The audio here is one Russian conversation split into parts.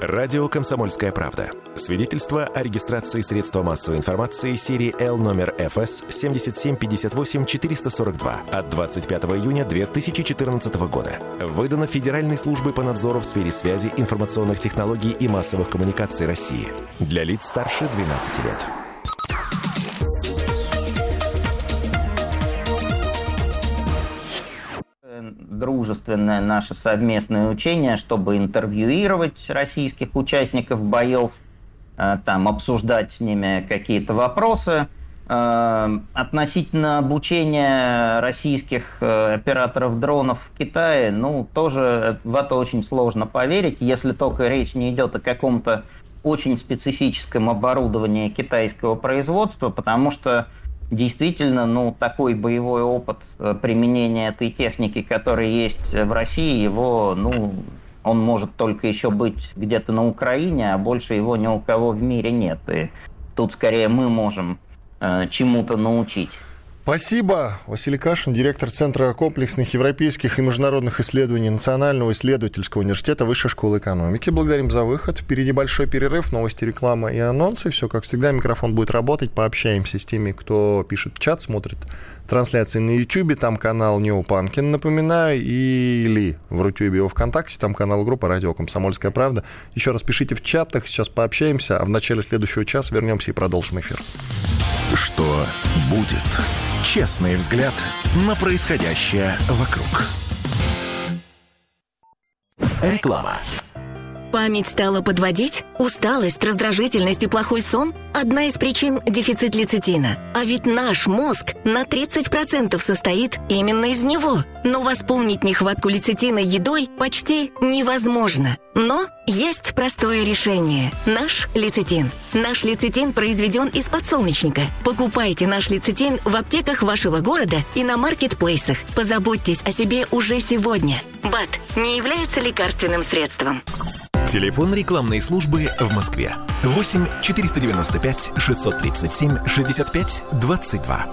Радио «Комсомольская правда». Свидетельство о регистрации средства массовой информации серии L номер ФС 7758-442 от 25 июня 2014 года. Выдано Федеральной службой по надзору в сфере связи, информационных технологий и массовых коммуникаций России. Для лиц старше 12 лет. Дружественное наше совместное учение, чтобы интервьюировать российских участников боев, там, обсуждать с ними какие-то вопросы. Относительно обучения российских операторов дронов в Китае, тоже в это очень сложно поверить, если только речь не идет о каком-то очень специфическом оборудовании китайского производства, потому что действительно, такой боевой опыт применения этой техники, который есть в России, его, он может только еще быть где-то на Украине, а больше его ни у кого в мире нет. И тут скорее мы можем чему-то научить. Спасибо. Василий Кашин, директор Центра комплексных европейских и международных исследований Национального исследовательского университета Высшей школы экономики. Благодарим за выход. Впереди большой перерыв, новости, реклама и анонсы. Все как всегда, микрофон будет работать. Пообщаемся с теми, кто пишет в чат, смотрит трансляции на YouTube. Там канал Неопанкин, напоминаю, или в Рутюбе, во ВКонтакте. Там канал группа «Радио Комсомольская правда». Еще раз пишите в чатах, сейчас пообщаемся, а в начале следующего часа вернемся и продолжим эфир. Что будет? Честный взгляд на происходящее вокруг. Реклама. Память стала подводить? Усталость, раздражительность и плохой сон? Одна из причин – дефицит лецитина. А ведь наш мозг на 30% состоит именно из него. Но восполнить нехватку лецитина едой почти невозможно. Но есть простое решение – наш лецитин. Наш лецитин произведен из подсолнечника. Покупайте наш лецитин в аптеках вашего города и на маркетплейсах. Позаботьтесь о себе уже сегодня. БАД не является лекарственным средством. Телефон рекламной службы в Москве. 8 495 637 65 22.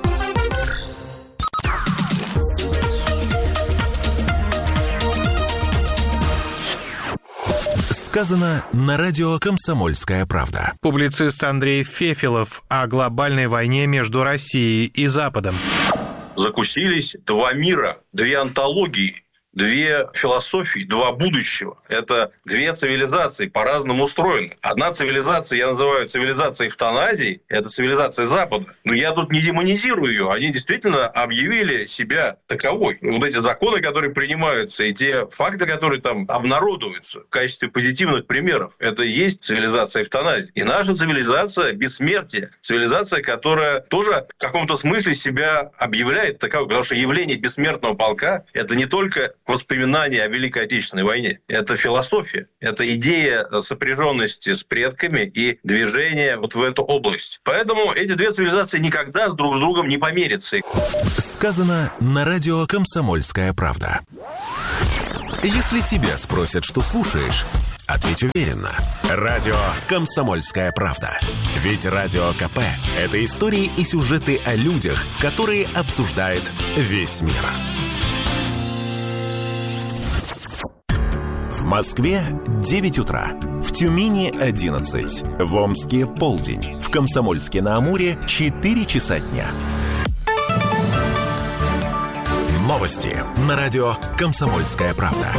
Сказано на радио «Комсомольская правда». Публицист Андрей Фефелов о глобальной войне между Россией и Западом. Закусились два мира, две антологии, две философии, два будущего. Это две цивилизации, по-разному устроены. Одна цивилизация, я называю цивилизацией эвтаназии, это цивилизация Запада. Но я тут не демонизирую ее. Они действительно объявили себя таковой. Вот эти законы, которые принимаются, и те факты, которые там обнародуются в качестве позитивных примеров, это и есть цивилизация эвтаназии. И наша цивилизация бессмертия. Цивилизация, которая тоже в каком-то смысле себя объявляет таковой. Потому что явление бессмертного полка – это не только воспоминания о Великой Отечественной войне. Это философия. Это идея сопряженности с предками и движения вот в эту область. Поэтому эти две цивилизации никогда друг с другом не помирятся. Сказано на радио «Комсомольская правда». Если тебя спросят, что слушаешь, ответь уверенно. Радио «Комсомольская правда». Ведь Радио КП – это истории и сюжеты о людях, которые обсуждает весь мир. В Москве 9 утра, в Тюмени 11, в Омске полдень, в Комсомольске-на-Амуре 4 часа дня. Новости на радио «Комсомольская правда».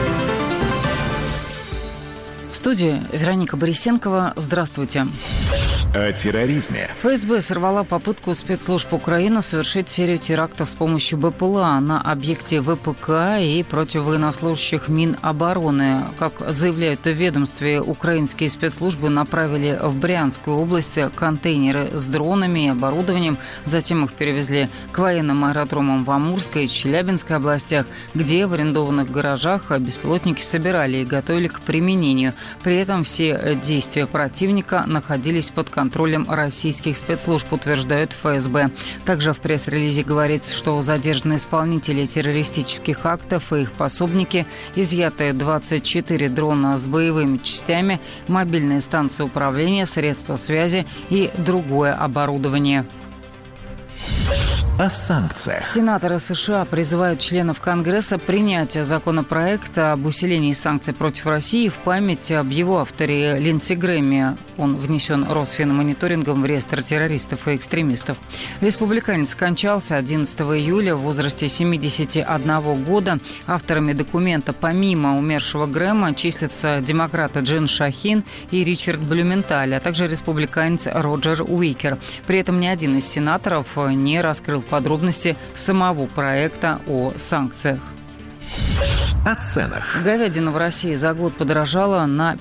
В студии Вероника Борисенкова. Здравствуйте. О терроризме. ФСБ сорвала попытку спецслужб Украины совершить серию терактов с помощью БПЛА на объекте ВПК и против военнослужащих Минобороны. Как заявляют в ведомстве, украинские спецслужбы направили в Брянскую область контейнеры с дронами и оборудованием. Затем их перевезли к военным аэродромам в Амурской и Челябинской областях, где в арендованных гаражах беспилотники собирали и готовили к применению. При этом все действия противника находились под контролем российских спецслужб, утверждают ФСБ. Также в пресс-релизе говорится, что задержаны исполнители террористических актов и их пособники, изъяты 24 дрона с боевыми частями, мобильные станции управления, средства связи и другое оборудование. о санкциях. Сенаторы США призывают членов Конгресса принять законопроект об усилении санкций против России в память об его авторе Линдси Грэме. Он внесен Росфинмониторингом в реестр террористов и экстремистов. Республиканец скончался 11 июля в возрасте 71 года. Авторами документа помимо умершего Грэма числятся демократы Джин Шахин и Ричард Блюменталь, а также республиканец Роджер Уикер. При этом ни один из сенаторов не раскрыл подробности самого проекта о санкциях. О ценах. Говядина в России за год подорожала на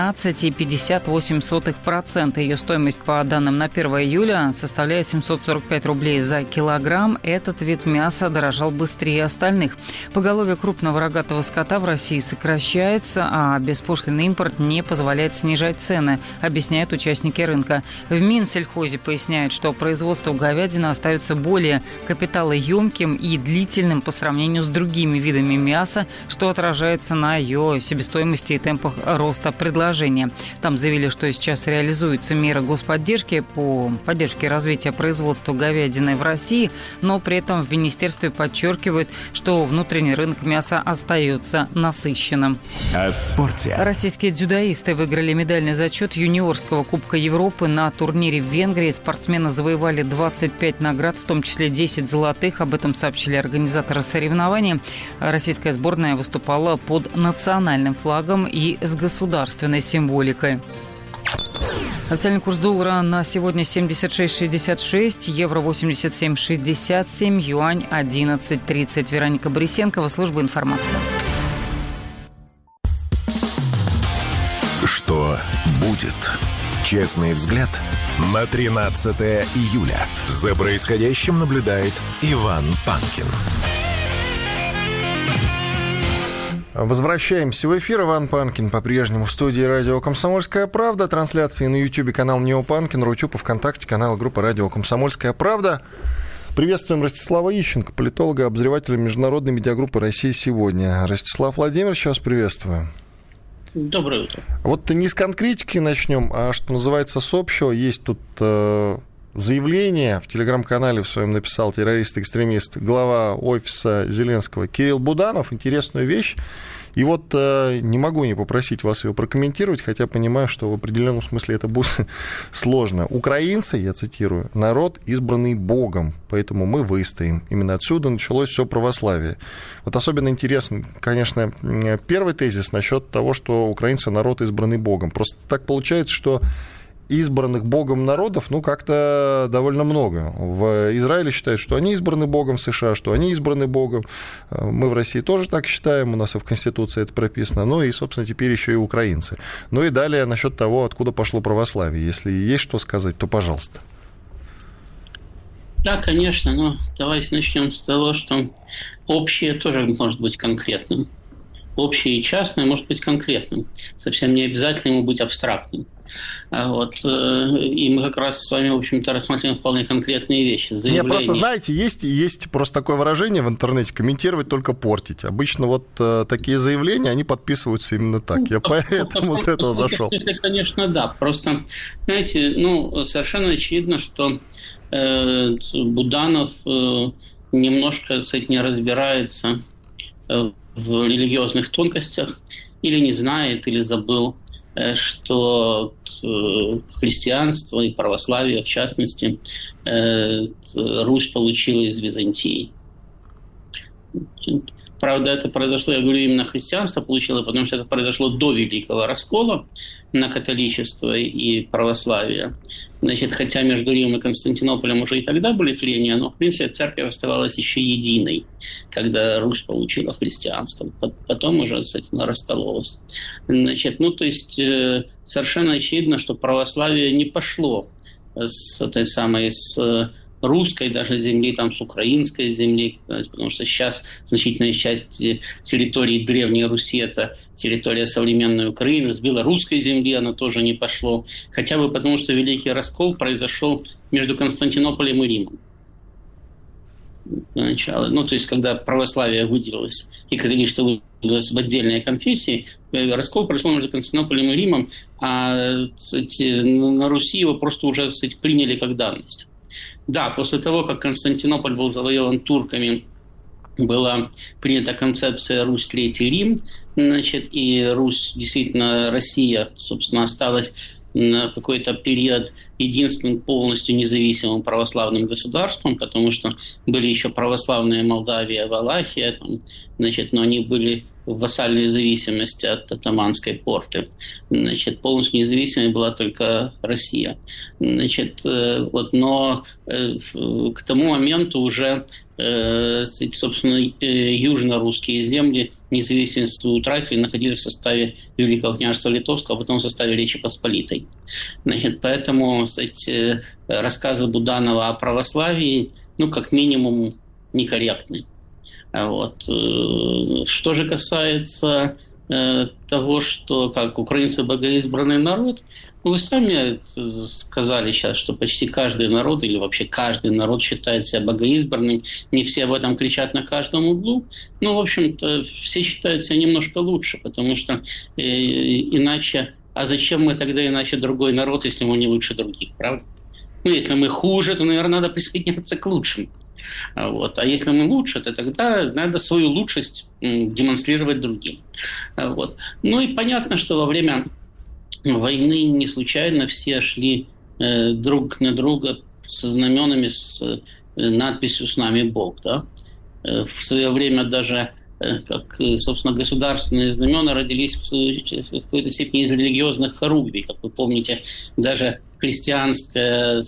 15,58%. Ее стоимость, по данным на 1 июля, составляет 745 рублей за килограмм. Этот вид мяса дорожал быстрее остальных. Поголовье крупного рогатого скота в России сокращается, а беспошлинный импорт не позволяет снижать цены, объясняют участники рынка. В Минсельхозе поясняют, что производство говядины остается более капиталоемким и длительным по сравнению с другими видами мяса, что отражается на ее себестоимости и темпах роста предложения. Там заявили, что сейчас реализуются меры господдержки по поддержке развития производства говядины в России, но при этом в министерстве подчеркивают, что внутренний рынок мяса остается насыщенным. О спорте. Российские дзюдоисты выиграли медальный зачет юниорского Кубка Европы на турнире в Венгрии. Спортсмены завоевали 25 наград, в том числе 10 золотых. Об этом сообщили организаторы соревнований. Российская сборная выступала под национальным флагом и с государственной символикой. Официальный курс доллара на сегодня 76,66, евро 87,67, юань 11,30. Вероника Борисенкова, служба информации. Что будет? Честный взгляд на 13 июля. За происходящим наблюдает Иван Панкин. Возвращаемся в эфир. Иван Панкин по-прежнему в студии радио «Комсомольская правда». Трансляции на YouTube канал Нео Панкин, Рутюб и ВКонтакте канал группы радио «Комсомольская правда». Приветствуем Ростислава Ищенко, политолога, обозревателя международной медиагруппы «Россия сегодня». Ростислав Владимирович, вас приветствую. Доброе утро. Вот не с конкретики начнем, а, что называется, с общего. Есть тут заявление, в телеграм-канале в своем написал террорист-экстремист, глава офиса Зеленского Кирилл Буданов. Интересную вещь. И вот не могу не попросить вас ее прокомментировать, хотя понимаю, что в определенном смысле это будет сложно. Украинцы, я цитирую, народ, избранный Богом, поэтому мы выстоим. Именно отсюда началось все православие. Вот особенно интересен, конечно, первый тезис насчет того, что украинцы народ, избранный Богом. Просто так получается, что избранных Богом народов, как-то довольно много. В Израиле считают, что они избраны Богом, в США, что они избраны Богом. Мы в России тоже так считаем, у нас и в Конституции это прописано. Ну и, собственно, теперь еще и украинцы. Ну и далее насчет того, откуда пошло православие. Если есть что сказать, то пожалуйста. Да, конечно, но давайте начнем с того, что общее тоже может быть конкретным. Общее и частное может быть конкретным. Совсем не обязательно ему быть абстрактным. И мы как раз с вами, в общем-то, рассматриваем вполне конкретные вещи. Заявление... Нет, просто, знаете, есть просто такое выражение в интернете: комментировать, только портить. Обычно вот такие заявления, они подписываются именно так. Я поэтому с этого зашел. Конечно, да. Просто, знаете, совершенно очевидно, что Буданов немножко, кстати, не разбирается в религиозных тонкостях, или не знает, или забыл, что христианство и православие, в частности, Русь получила из Византии. Правда, это произошло, я говорю, именно христианство получило, потому что это произошло до Великого Раскола на католичество и православие. Значит, хотя между Римом и Константинополем уже и тогда были трения, но, в принципе, церковь оставалась еще единой, когда Русь получила христианство. Потом уже, кстати, она раскололась. Значит, совершенно очевидно, что православие не пошло с русской даже земли, с украинской земли, потому что сейчас значительная часть территории Древней Руси – это территория современной Украины, с белорусской земли она тоже не пошло, хотя бы потому, что Великий Раскол произошел между Константинополем и Римом. Начало. Когда православие выделилось и католичество выделилось в отдельные конфессии, раскол произошел между Константинополем и Римом, а на Руси его просто уже приняли как данность. Да, после того, как Константинополь был завоеван турками, была принята концепция «Русь, Третий Рим», значит, и Русь, действительно, Россия, собственно, осталась на какой-то период единственным полностью независимым православным государством, потому что были еще православные Молдавия, Валахия, там, значит, но они были в вассальной зависимости от Оттоманской порты. Значит, полностью независимой была только Россия. Значит, вот, но к тому моменту уже, собственно, южно-русские земли независимость утратили, находились в составе Великого княжества Литовского, а потом в составе Речи Посполитой. Значит, поэтому, кстати, рассказы Буданова о православии, ну, как минимум, некорректны. Вот. Что же касается того, что как украинцы богоизбранный народ, вы сами сказали сейчас, что почти каждый народ, или вообще каждый народ считает себя богоизбранным, не все об этом кричат на каждом углу. Ну, в общем-то, все считают себя немножко лучше, потому что иначе... А зачем мы тогда иначе другой народ, если мы не лучше других, правда? Ну, если мы хуже, то, наверное, надо присоединяться к лучшим. Вот. А если мы лучше, то тогда надо свою лучшесть демонстрировать другим. Вот. Ну и понятно, что во время войны не случайно все шли друг на друга со знаменами, с надписью «С нами Бог». Да? В свое время даже, как, собственно, государственные знамена родились в какой-то степени из религиозных хоругвий. Как вы помните, даже христианское,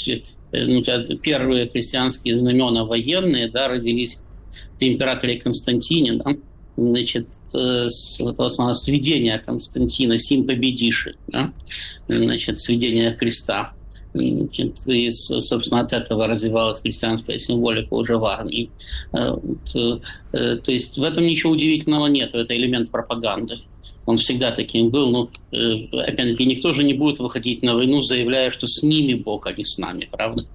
первые христианские знамена военные, да, родились при императоре Константине, да? Значит, сведение Константина «Сим победиши», да? Значит, сведение креста. Значит, и, собственно, от этого развивалась христианская символика уже в армии. То есть в этом ничего удивительного нет, это элемент пропаганды. Он всегда таким был. Но, опять-таки, никто же не будет выходить на войну, заявляя, что с ними Бог, а не с нами, правда?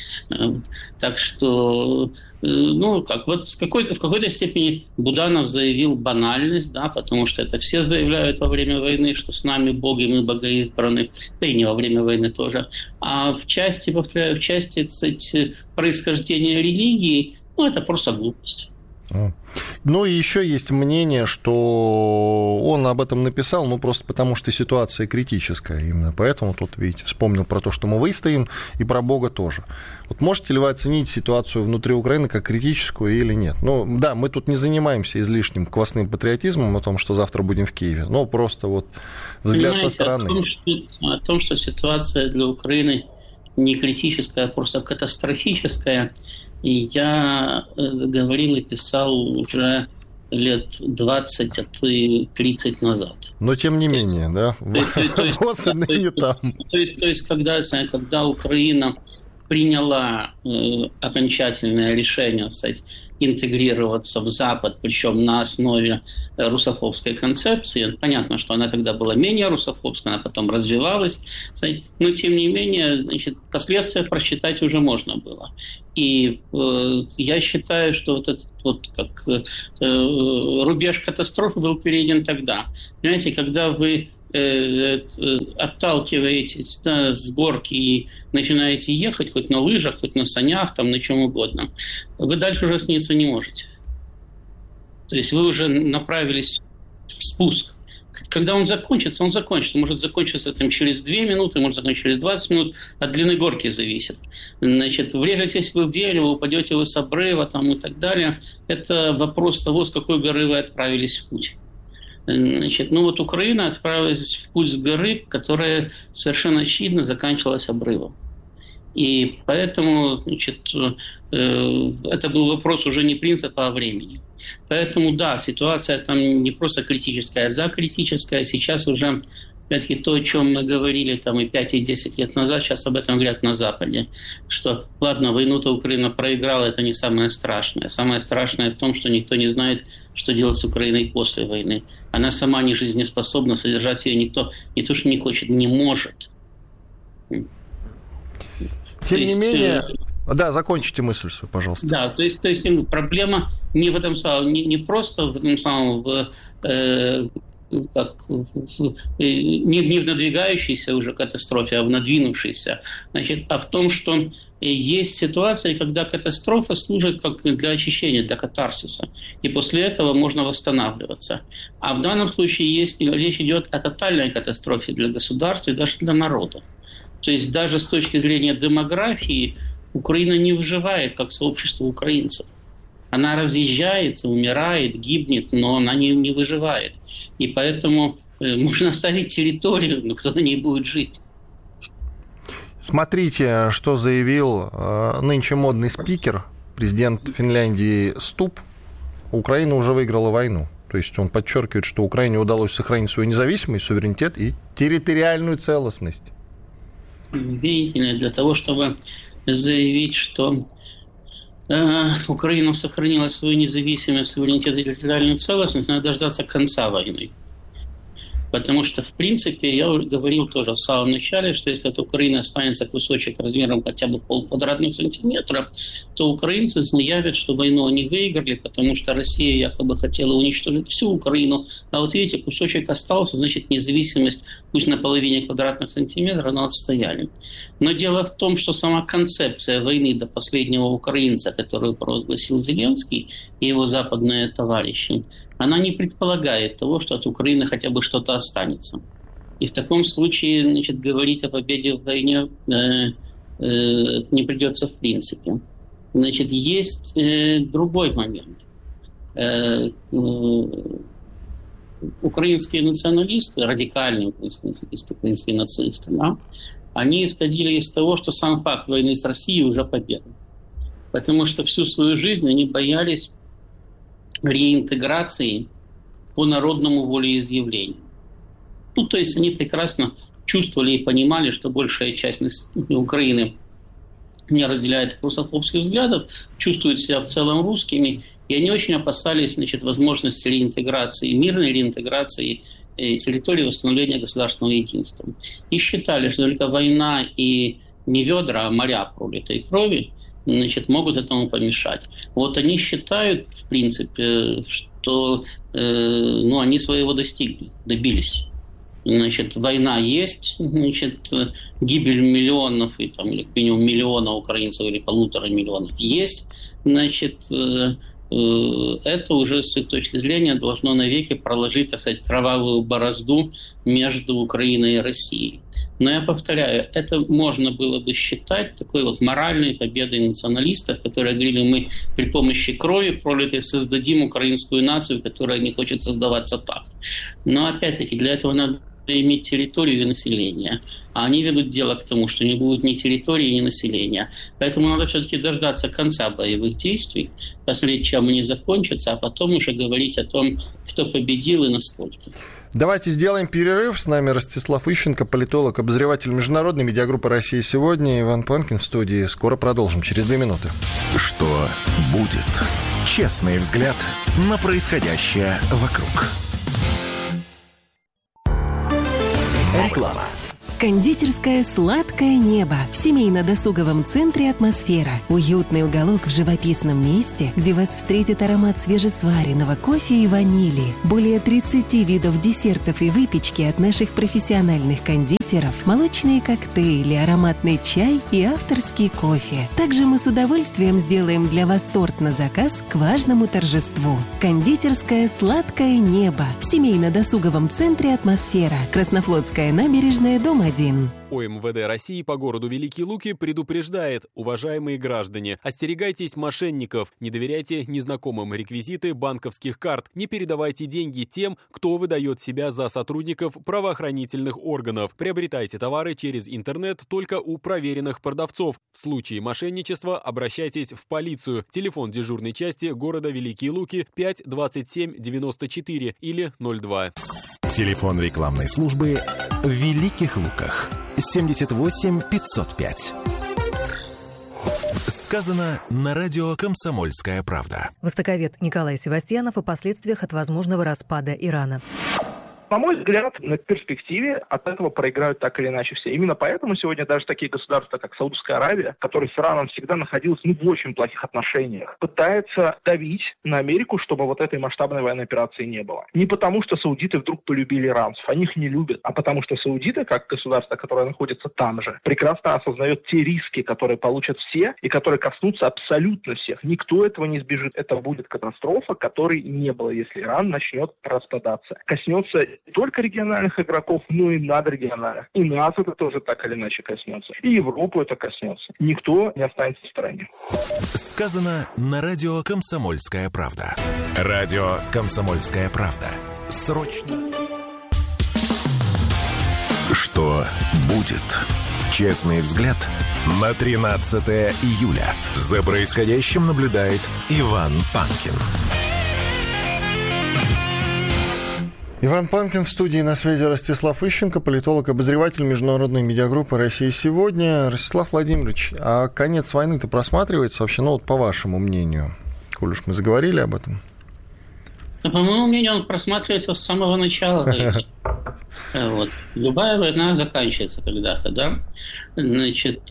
Так что, ну, как вот в какой-то степени Буданов заявил банальность, да, потому что это все заявляют во время войны, что с нами Бог, и мы богоизбраны, да и не во время войны тоже. А в части, повторяю, в части, кстати, происхождения религии, ну, это просто глупость. Ну и еще есть мнение, что он об этом написал, ну просто потому что ситуация критическая. Именно поэтому тут, видите, вспомнил про то, что мы выстоим, и про Бога тоже. Вот можете ли вы оценить ситуацию внутри Украины как критическую или нет? Ну да, мы тут не занимаемся излишним квасным патриотизмом о том, что завтра будем в Киеве, но просто вот взгляд со стороны. О том, что ситуация для Украины не критическая, а просто катастрофическая, и я говорил и писал уже лет 20, а то и 30 назад. Но тем не менее, да? То есть, когда Украина приняла окончательное решение, кстати, интегрироваться в Запад, причем на основе русофобской концепции. Понятно, что она тогда была менее русофобской, она потом развивалась, но тем не менее, значит, последствия просчитать уже можно было. И я считаю, что вот этот вот как рубеж катастрофы был перейден тогда. Понимаете, когда вы отталкиваетесь, да, с горки и начинаете ехать хоть на лыжах, хоть на санях, там, на чем угодно, вы дальше уже сниться не можете. То есть вы уже направились в спуск. Когда он закончится, он закончится. Может закончиться там, через 2 минуты, может закончиться через 20 минут. От длины горки зависит. Значит, врежетесь вы в дерево, упадете вы с обрыва там, и так далее. Это вопрос того, с какой горы вы отправились в путь. Значит, ну вот Украина отправилась в путь с горы, которая совершенно очевидно заканчивалась обрывом. И поэтому, значит, это был вопрос уже не принципа, а времени. Поэтому, да, ситуация там не просто критическая, а закритическая. Сейчас уже, опять-таки, то, о чем мы говорили там и 5, и 10 лет назад, сейчас об этом говорят на Западе. Что, ладно, войну-то Украина проиграла, это не самое страшное. Самое страшное в том, что никто не знает, что делать с Украиной после войны. Она сама не жизнеспособна, содержать ее никто не то, что не хочет, не может. Тем не менее... Да, закончите мысль свою, пожалуйста. Да, то есть проблема не в этом самом, не просто в этом самом не в надвигающейся уже катастрофе, а в надвинувшейся, значит, а в том, что есть ситуации, когда катастрофа служит как для очищения, для катарсиса, и после этого можно восстанавливаться. А в данном случае речь идет о тотальной катастрофе для государства и даже для народа. То есть даже с точки зрения демографии Украина не выживает как сообщество украинцев. Она разъезжается, умирает, гибнет, но она не выживает. И поэтому можно оставить территорию, но кто на ней будет жить? Смотрите, что заявил нынче модный спикер, президент Финляндии Стуб. Украина уже выиграла войну. То есть он подчеркивает, что Украине удалось сохранить свою независимость, суверенитет и территориальную целостность. Видите ли, для того, чтобы заявить, что Украина сохранила свою независимость, суверенитет и территориальную целостность, надо дождаться конца войны. Потому что, в принципе, я говорил тоже в самом начале, что если от Украины останется кусочек размером хотя бы 0,5 квадратных сантиметра, то украинцы заявят, что войну они выиграли, потому что Россия якобы хотела уничтожить всю Украину. А вот видите, кусочек остался, значит, независимость, пусть на половине квадратных сантиметров, но отстояли. Но дело в том, что сама концепция войны до последнего украинца, которую провозгласил Зеленский и его западные товарищи, она не предполагает того, что от Украины хотя бы что-то останется. И в таком случае, значит, говорить о победе в войне не придется в принципе. Значит, есть другой момент. Украинские националисты, радикальные украинские националисты, украинские нацисты, да, они исходили из того, что сам факт войны с Россией уже победа. Потому что всю свою жизнь они боялись реинтеграции по народному волеизъявлению. Ну, то есть они прекрасно чувствовали и понимали, что большая часть Украины не разделяет их русофобских взглядов, чувствуют себя в целом русскими, и они очень опасались, значит, возможности реинтеграции, мирной реинтеграции территории, восстановления государственного единства. И считали, что только война и не ведра, а моря пролитой крови, значит, могут этому помешать. Вот они считают, в принципе, что они своего добились. Значит, война есть, значит, гибель миллионов, или как минимум миллиона украинцев, или 1,5 миллиона есть, значит, это уже с их точки зрения должно навеки проложить, так сказать, кровавую борозду между Украиной и Россией. Но я повторяю, это можно было бы считать такой вот моральной победой националистов, которые говорили, мы при помощи крови пролитой создадим украинскую нацию, которая не хочет создаваться так. Но опять-таки для этого надо иметь территорию и население. А они ведут дело к тому, что не будет ни территории, ни населения. Поэтому надо все-таки дождаться конца боевых действий, посмотреть, чем они закончатся, а потом уже говорить о том, кто победил и насколько. Давайте сделаем перерыв. С нами Ростислав Ищенко, политолог, обозреватель международной медиагруппы «Россия сегодня». Иван Панкин в студии. Скоро продолжим, через 2 минуты. Что будет? Честный взгляд на происходящее вокруг. Реклама. Кондитерская «Сладкое небо» в семейно-досуговом центре «Атмосфера». Уютный уголок в живописном месте, где вас встретит аромат свежесваренного кофе и ванили. Более 30 видов десертов и выпечки от наших профессиональных кондитеров, молочные коктейли, ароматный чай и авторский кофе. Также мы с удовольствием сделаем для вас торт на заказ к важному торжеству. Кондитерская «Сладкое небо» в семейно-досуговом центре «Атмосфера». Краснофлотская набережная, дом 1. ОМВД России по городу Великие Луки предупреждает: уважаемые граждане, остерегайтесь мошенников, не доверяйте незнакомым реквизиты банковских карт, не передавайте деньги тем, кто выдает себя за сотрудников правоохранительных органов. Приобретайте товары через интернет только у проверенных продавцов. В случае мошенничества обращайтесь в полицию. Телефон дежурной части города Великие Луки 5 27 94 или 02. Телефон рекламной службы в Великих Луках 78 505. Сказано на радио «Комсомольская правда». Востоковед Николай Севастьянов о последствиях от возможного распада Ирана. На мой взгляд, на перспективе от этого проиграют так или иначе все. Именно поэтому сегодня даже такие государства, как Саудовская Аравия, которые с Ираном всегда находилась в очень плохих отношениях, пытается давить на Америку, чтобы вот этой масштабной военной операции не было. Не потому, что саудиты вдруг полюбили иранцев, они их не любят, а потому что саудиты, как государство, которое находится там же, прекрасно осознает те риски, которые получат все и которые коснутся абсолютно всех. Никто этого не избежит. Это будет катастрофа, которой не было, если Иран начнет распадаться. Коснется не только региональных игроков, но и надрегиональных. И нас это тоже так или иначе коснется. И Европу это коснется. Никто не останется в стороне. Сказано на радио «Комсомольская правда». Радио «Комсомольская правда». Срочно. Что будет? Честный взгляд на 13 июля. За происходящим наблюдает Иван Панкин. Иван Панкин в студии, на связи Ростислав Ищенко, политолог-обозреватель международной медиагруппы «Россия сегодня». Ростислав Владимирович, а конец войны-то просматривается вообще, ну вот по вашему мнению, коль уж мы заговорили об этом? По моему мнению, он просматривается с самого начала войны. Вот. Любая война заканчивается когда-то, да? Значит,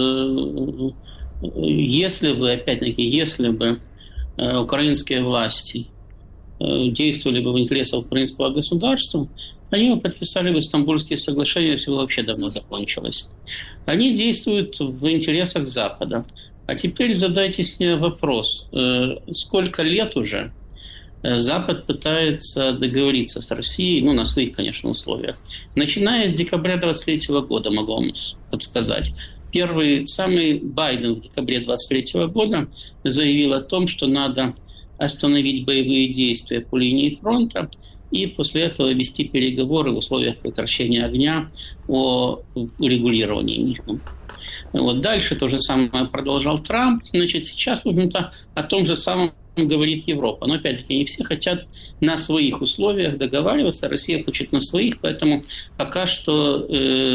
если бы украинские власти действовали бы в интересах украинского государства, они бы подписали бы Стамбульские соглашения, все вообще давно закончилось. Они действуют в интересах Запада. А теперь задайте себе вопрос, сколько лет уже Запад пытается договориться с Россией, ну, на своих, конечно, условиях. Начиная с декабря 23 года, могу вам подсказать. Самый Байден в декабре 23 года заявил о том, что надо остановить боевые действия по линии фронта и после этого вести переговоры в условиях прекращения огня о урегулировании. Вот дальше то же самое продолжал Трамп. Значит, сейчас, в общем-то, о том же самом говорит Европа. Но, опять-таки, не все хотят на своих условиях договариваться. Россия хочет на своих, поэтому пока что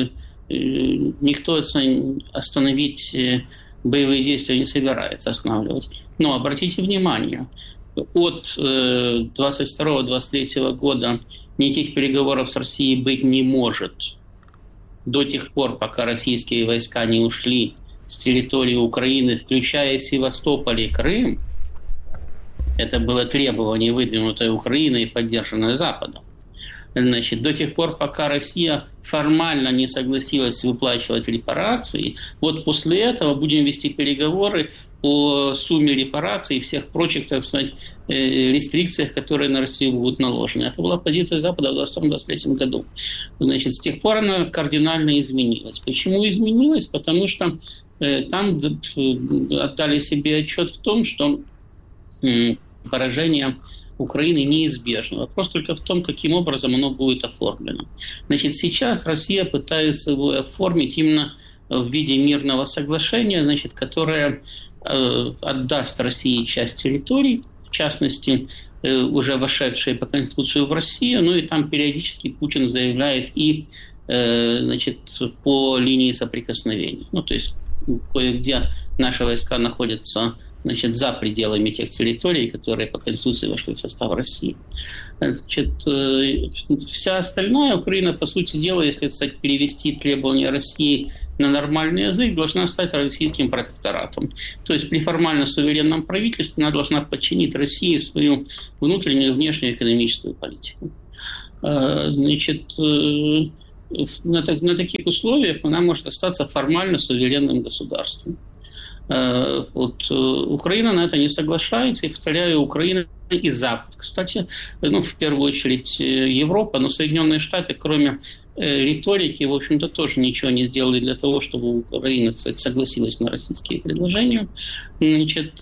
никто остановить боевые действия не собирается останавливать. Но обратите внимание, от 22-23 года никаких переговоров с Россией быть не может до тех пор, пока российские войска не ушли с территории Украины, включая Севастополь и Крым. Это было требование, выдвинутое Украиной и поддержанное Западом. Значит, до тех пор, пока Россия формально не согласилась выплачивать репарации, вот после этого будем вести переговоры по сумме репараций и всех прочих, так сказать, рестрикциях, которые на Россию будут наложены. Это была позиция Запада в 2022-2023 году. Значит, с тех пор она кардинально изменилась. Почему изменилась? Потому что там отдали себе отчет в том, что поражение Украины неизбежно. Вопрос только в том, каким образом оно будет оформлено. Значит, сейчас Россия пытается его оформить именно в виде мирного соглашения, значит, которое отдаст России часть территорий, в частности, уже вошедшие по Конституции в Россию, ну и там периодически Путин заявляет и, значит, по линии соприкосновения. Ну, то есть кое-где наши войска находятся, значит, за пределами тех территорий, которые по Конституции вошли в состав России. Значит, вся остальная Украина, по сути дела, если, кстати, перевести требования России на нормальный язык, должна стать российским протекторатом. То есть при формально суверенном правительстве она должна подчинить России свою внутреннюю и внешнюю экономическую политику. Значит, на таких условиях она может остаться формально суверенным государством. Вот, Украина на это не соглашается, и, повторяю, Украина и Запад. Кстати, ну, в первую очередь Европа, но Соединенные Штаты, кроме риторики, в общем-то, тоже ничего не сделали для того, чтобы Украина, кстати, согласилась на российские предложения. Значит,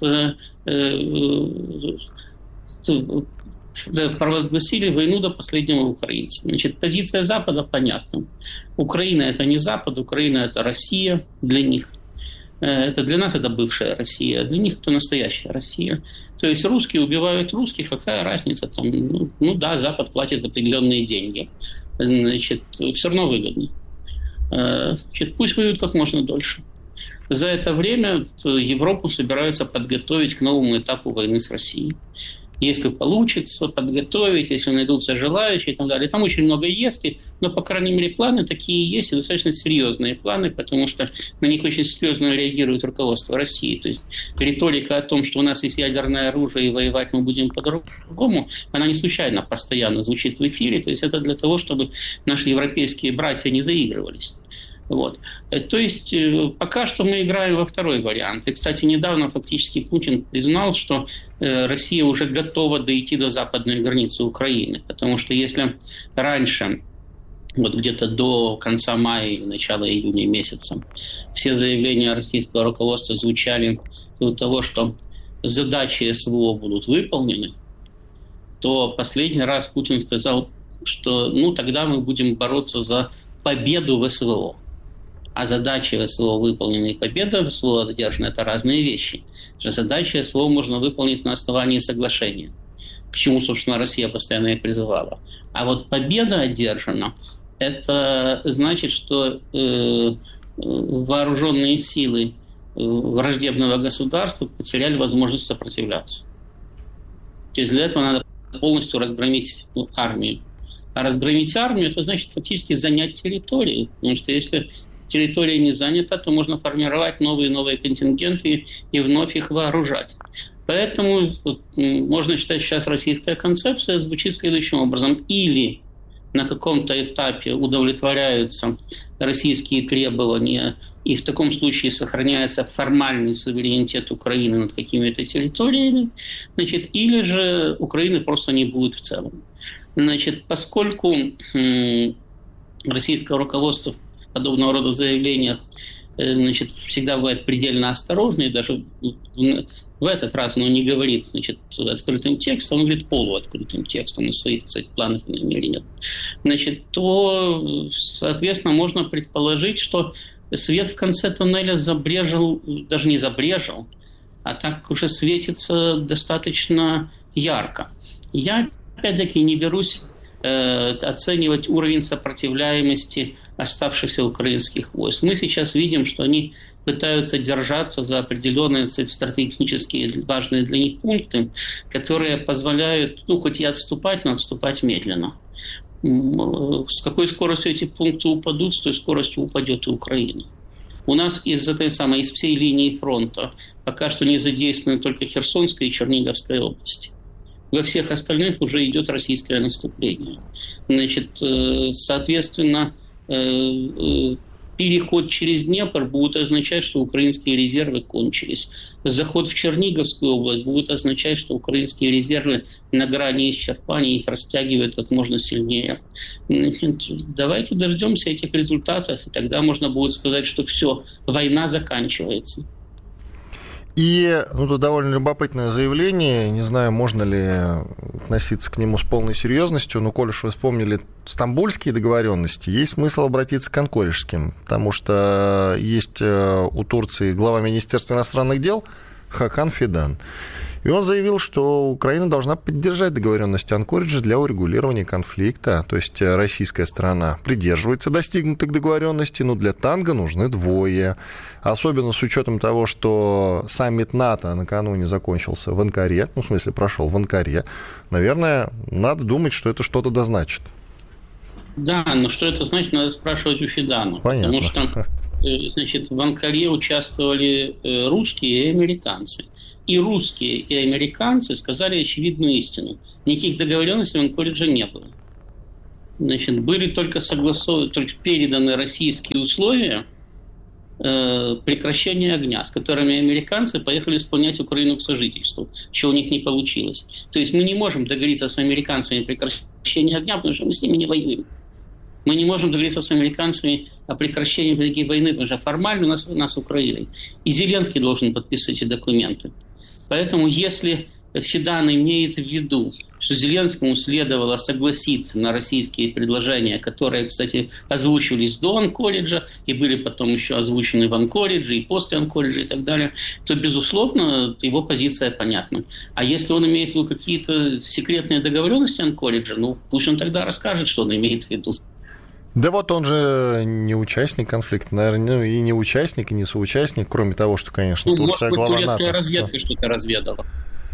провозгласили войну до последнего украинца. Значит, позиция Запада понятна. Украина – это не Запад, Украина – это Россия для них. Это для нас это бывшая Россия, для них это настоящая Россия. То есть русские убивают русских, какая разница там? Ну да, Запад платит определенные деньги. Значит, все равно выгодно. Значит, пусть воюют как можно дольше. За это время Европу собираются подготовить к новому этапу войны с Россией. Если получится подготовить, если найдутся желающие и так далее. Там очень много «если», но, по крайней мере, планы такие есть, и достаточно серьезные планы, потому что на них очень серьезно реагирует руководство России. То есть риторика о том, что у нас есть ядерное оружие и воевать мы будем по-другому, она не случайно постоянно звучит в эфире. То есть это для того, чтобы наши европейские братья не заигрывались. Вот. То есть пока что мы играем во второй вариант. И, кстати, недавно фактически Путин признал, что Россия уже готова дойти до западной границы Украины. Потому что если раньше, вот где-то до конца мая или начала июня месяца, все заявления российского руководства звучали до того, что задачи СВО будут выполнены, то последний раз Путин сказал, что тогда мы будем бороться за победу в СВО. А задачи СВО выполнены и победа в СВО одержана – это разные вещи. Задачи СВО можно выполнить на основании соглашения, к чему, собственно, Россия постоянно и призывала. А вот победа одержана – это значит, что вооруженные силы враждебного государства потеряли возможность сопротивляться. То есть для этого надо полностью разгромить армию. А разгромить армию – это значит фактически занять территорию. Потому что если территория не занята, то можно формировать новые и новые контингенты и вновь их вооружать. Поэтому можно считать, сейчас российская концепция звучит следующим образом. Или на каком-то этапе удовлетворяются российские требования, и в таком случае сохраняется формальный суверенитет Украины над какими-то территориями, или же Украины просто не будет в целом. Поскольку российское руководство в подобного рода заявлениях всегда бывает предельно осторожный, даже в этот раз оно не говорит открытым текстом, он говорит полуоткрытым текстом на своих, кстати, планах и намерениях, то, соответственно, можно предположить, что свет в конце туннеля забрежил, даже не забрежил, а так уже светится достаточно ярко. Я, опять-таки, не берусь оценивать уровень сопротивляемости оставшихся украинских войск. Мы сейчас видим, что они пытаются держаться за определенные стратегические важные для них пункты, которые позволяют, хоть и отступать, но отступать медленно. С какой скоростью эти пункты упадут, с той скоростью упадет и Украина. У нас из всей линии фронта пока что не задействованы только Херсонская и Черниговская области. Во всех остальных уже идет российское наступление. Соответственно, переход через Днепр будет означать, что украинские резервы кончились. Заход в Черниговскую область будет означать, что украинские резервы на грани исчерпания, их растягивают как можно сильнее. Давайте дождемся этих результатов, и тогда можно будет сказать, что все, война заканчивается. И тут довольно любопытное заявление, не знаю, можно ли относиться к нему с полной серьезностью, но, коль уж вы вспомнили стамбульские договоренности, есть смысл обратиться к анкориджским, потому что есть у Турции глава Министерства иностранных дел Хакан Фидан. И он заявил, что Украина должна поддержать договоренности Анкориджа для урегулирования конфликта. То есть российская сторона придерживается достигнутых договоренностей, но для танго нужны двое. Особенно с учетом того, что саммит НАТО накануне закончился в Анкаре, в смысле прошел в Анкаре. Наверное, надо думать, что это что-то дозначит. Да, но что это значит, надо спрашивать у Фидана. Понятно. Потому что в Анкаре участвовали русские и американцы. И русские, и американцы сказали очевидную истину. Никаких договоренностей в Анкоридже не было. Были только переданы российские условия прекращения огня, с которыми американцы поехали склонять Украину к сожительству, чего у них не получилось. То есть мы не можем договориться с американцами о прекращении огня, потому что мы с ними не воюем. Мы не можем договориться с американцами о прекращении такой войны, потому что формально у нас война с Украиной. И Зеленский должен подписывать эти документы. Поэтому если Фидан имеет в виду, что Зеленскому следовало согласиться на российские предложения, которые, кстати, озвучивались до Анкориджа и были потом еще озвучены в Анкоридже и после Анкориджа и так далее, то, безусловно, его позиция понятна. А если он имеет в виду какие-то секретные договоренности Анкориджа, пусть он тогда расскажет, что он имеет в виду. Да вот он же не участник конфликта, наверное, и не участник, и не соучастник, кроме того, что, конечно, Турция глава НАТО. Может быть, разведка что-то разведала.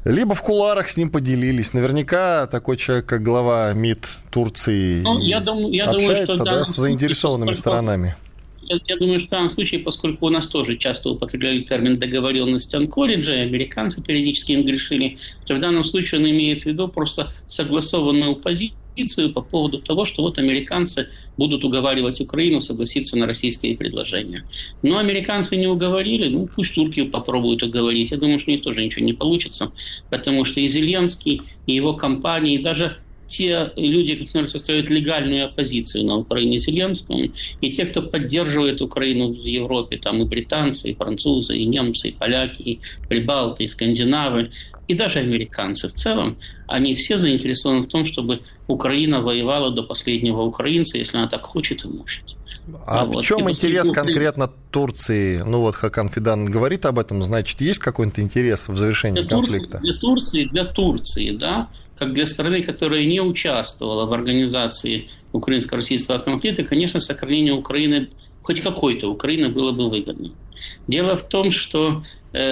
Либо в кулуарах с ним поделились. Наверняка такой человек, как глава МИД Турции, общается, думаю, что с заинтересованными сторонами. Я думаю, что в данном случае, поскольку у нас тоже часто употребляли термин «договоренность Анкориджа», американцы периодически им грешили, то в данном случае он имеет в виду просто согласованную позицию по поводу того, что вот американцы будут уговаривать Украину согласиться на российские предложения. Но американцы не уговорили, пусть турки попробуют уговорить. Я думаю, что у них тоже ничего не получится, потому что и Зеленский, и его компания, и даже те люди, которые составляют легальную оппозицию на Украине Зеленскому, и те, кто поддерживает Украину в Европе, там и британцы, и французы, и немцы, и поляки, и прибалты, и скандинавы, и даже американцы в целом, они все заинтересованы в том, чтобы Украина воевала до последнего украинца, если она так хочет и может. А в чем интерес конкретно Турции? Хакан Фидан говорит об этом, значит, есть какой-то интерес в завершении конфликта? Для Турции, да, как для страны, которая не участвовала в организации украинско-российского конфликта, конечно, сохранение Украины, хоть какой-то Украины, было бы выгодно. Дело в том, что